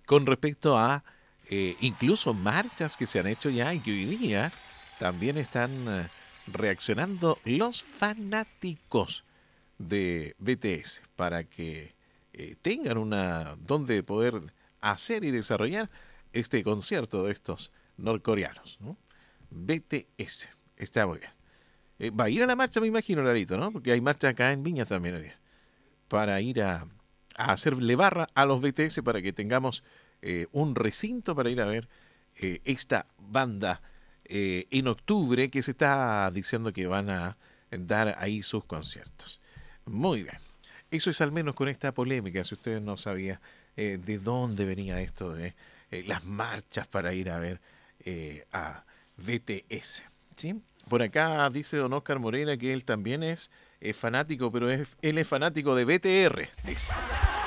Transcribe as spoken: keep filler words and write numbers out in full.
con respecto a eh, incluso marchas que se han hecho ya y que hoy día también están eh, reaccionando los fanáticos de B T S para que eh, tengan una donde poder hacer y desarrollar este concierto de estos norcoreanos, ¿no? B T S, está muy bien. Eh, va a ir a la marcha, me imagino, Larito, ¿no? Porque hay marcha acá en Viña también hoy día, para ir a, a hacerle barra a los B T S para que tengamos eh, un recinto para ir a ver eh, esta banda eh, en octubre que se está diciendo que van a dar ahí sus conciertos. Muy bien. Eso es al menos con esta polémica, si ustedes no sabían eh, de dónde venía esto de eh, las marchas para ir a ver eh, a B T S. ¿Sí? Por acá dice don Oscar Morena que él también es, es fanático, pero es, él es fanático de B T R, dice.